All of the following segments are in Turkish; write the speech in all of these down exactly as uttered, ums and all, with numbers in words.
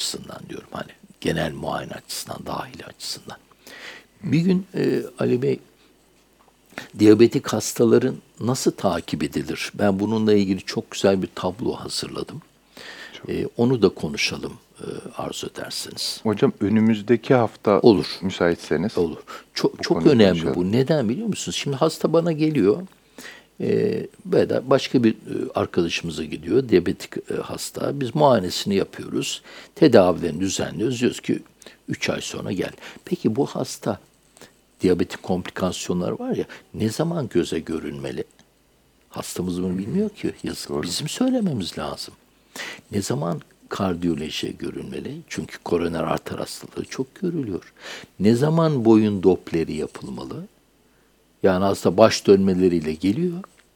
açısından diyorum. Hani genel muayene açısından, dahili açısından. Bir gün e, Ali Bey, diyabetik hastaların nasıl takip edilir? Ben bununla ilgili çok güzel bir tablo hazırladım. E, onu da konuşalım e, arzu ederseniz. Hocam önümüzdeki hafta Olur. müsaitseniz. Olur. Çok bu çok konuyu önemli konuşalım. bu. Neden biliyor musunuz? Şimdi hasta bana geliyor. E, veya başka bir e, arkadaşımıza gidiyor. Diyabetik e, hasta. Biz muayenesini yapıyoruz. Tedavilerini düzenliyoruz. Diyoruz ki üç ay sonra gel. Peki bu hasta diyabetik komplikasyonları var ya, ne zaman göze görünmeli? Hastamız bunu bilmiyor ki. Yazık. Doğru. Bizim söylememiz lazım. Ne zaman kardiyolojiye görünmeli? Çünkü koroner arter hastalığı çok görülüyor. Ne zaman boyun dopleri yapılmalı? Yani hasta baş dönmeleriyle geliyor.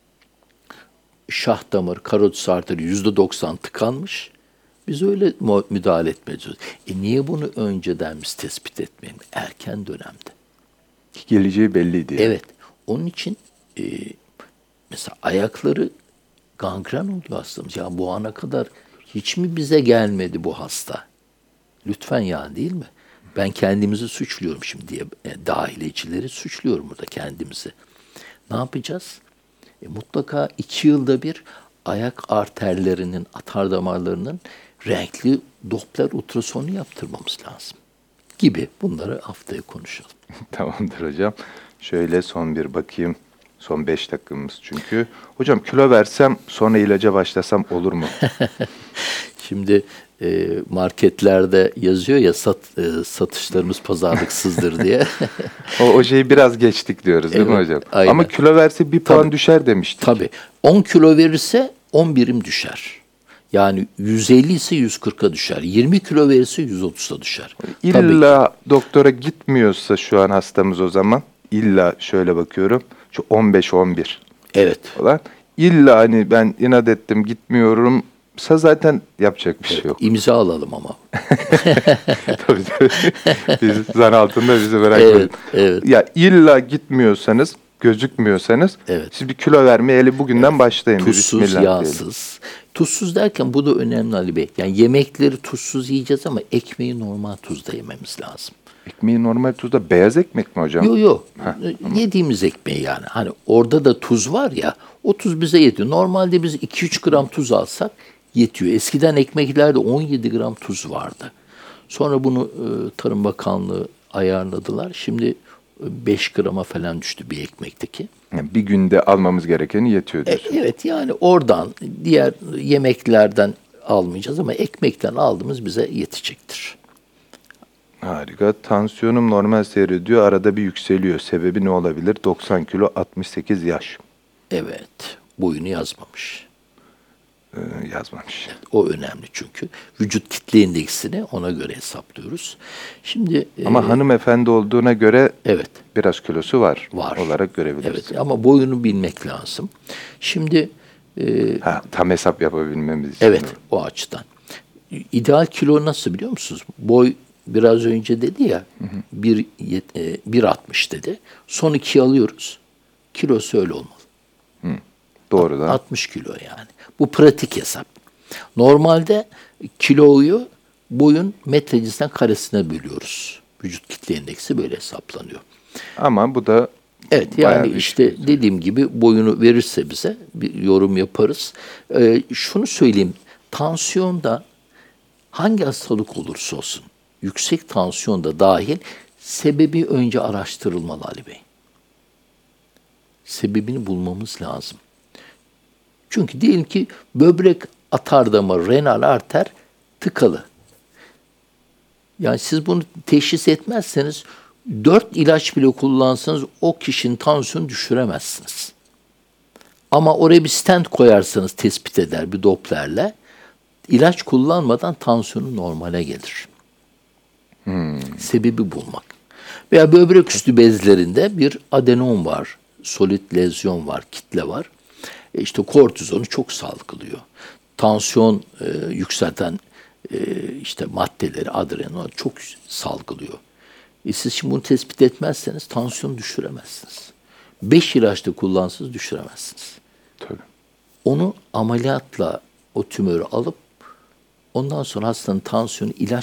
Şah damarı, karotis arteri yüzde doksan tıkanmış. Biz öyle müdahale etmeyeceğiz. E niye bunu önceden biz tespit etmeyelim? Erken dönemde. Geleceği belliydi. Yani. Evet. Onun için e, mesela ayakları gangren oluyor hastamız. Ya bu ana kadar hiç mi bize gelmedi bu hasta? Lütfen ya, değil mi? Ben kendimizi suçluyorum şimdi diye. E, dahiliyecileri suçluyorum burada, kendimizi. Ne yapacağız? E, mutlaka iki yılda bir ayak arterlerinin, atar damarlarının renkli Doppler ultrasonu yaptırmamız lazım. Gibi. Bunları haftaya konuşalım. Tamamdır hocam. Şöyle son bir bakayım. Son beş dakikamız çünkü. Hocam kilo versem sonra ilaca başlasam olur mu? Şimdi e, marketlerde yazıyor ya, sat, e, satışlarımız pazarlıksızdır diye. o, o şeyi biraz geçtik diyoruz değil Evet, mi hocam? aynen. Ama kilo verse bir puan düşer demiştik. Tabii. on kilo verirse on birim düşer. Yani yüz elli ise yüz kırka düşer. yirmi kilo verirse yüz otuza düşer. İlla doktora gitmiyorsa şu an hastamız o zaman, illa şöyle bakıyorum, şu on beş on bir Evet. falan. İlla hani ben inat ettim gitmiyorumsa zaten yapacak bir şey yok. İmza alalım ama. Tabii tabii. Biz zan altında bizi bırakmayın. Evet, evet. Ya illa gitmiyorsanız, gözükmüyorsanız Evet. siz bir kilo vermeye hele bugünden Evet. başlayın. Bir Tuzsuz, bismillah yağsız. diyelim. Tuzsuz derken bu da önemli Ali Bey. Yani yemekleri tuzsuz yiyeceğiz ama ekmeği normal tuzda yememiz lazım. Ekmeği normal tuzda beyaz ekmek mi hocam? Yok yok. Yediğimiz ekmeği yani. Hani orada da tuz var ya, o tuz bize yetiyor. Normalde biz iki üç gram tuz alsak yetiyor. Eskiden ekmeklerde on yedi gram tuz vardı. Sonra bunu e, Tarım Bakanlığı ayarladılar. Şimdi beş grama falan düştü bir ekmekteki. Yani bir günde almamız gerekeni yetiyor E, diyorsun. evet, yani oradan diğer yemeklerden almayacağız ama ekmekten aldığımız bize yetecektir. Harika. Tansiyonum normal seyrediyor. Arada bir yükseliyor. Sebebi ne olabilir? doksan kilo, altmış sekiz yaş. Evet. Boyunu yazmamış. Ee, yazmamış. O önemli çünkü. Vücut kitle indeksini ona göre hesaplıyoruz. Şimdi Ama e, hanımefendi olduğuna göre evet. biraz kilosu var. Var. Olarak görebiliriz. Evet, ama boyunu bilmek lazım. Şimdi e, Ha, tam hesap yapabilmemiz için. evet, o açıdan. İdeal kilo nasıl biliyor musunuz? Boy biraz önce dedi ya, bir e, bir altmış dedi. Son ikiyi alıyoruz. Kilosu öyle olmalı. Hı, doğrudan. altmış kilo yani. Bu pratik hesap. Normalde kiloyu boyun metre cinsinden karesine bölüyoruz. Vücut kitle indeksi böyle hesaplanıyor. Ama bu da Evet, bayağı yani bir işte şey. dediğim gibi boyunu verirse bize bir yorum yaparız. Ee, şunu söyleyeyim, tansiyonda hangi hastalık olursa olsun, yüksek tansiyon da dahil, sebebi önce araştırılmalı Ali Bey. Sebebini bulmamız lazım. Çünkü diyelim ki böbrek atar damarı, renal arter tıkalı. Yani siz bunu teşhis etmezseniz dört ilaç bile kullansanız o kişinin tansiyonu düşüremezsiniz. Ama oraya bir stent koyarsanız tespit eder bir Doppler'le. İlaç kullanmadan tansiyonu normale gelir. Hmm. Sebebi bulmak. Veya böbrek üstü bezlerinde bir adenom var, solit lezyon var, kitle var. E işte kortizonu çok salgılıyor. Tansiyon e, yükselten e, işte maddeleri, adrenal çok salgılıyor. E siz şimdi bunu tespit etmezseniz tansiyonu düşüremezsiniz. Beş ilaçta kullansanız düşüremezsiniz. Tabii. Onu ameliyatla o tümörü alıp ondan sonra hastanın tansiyonu ilaç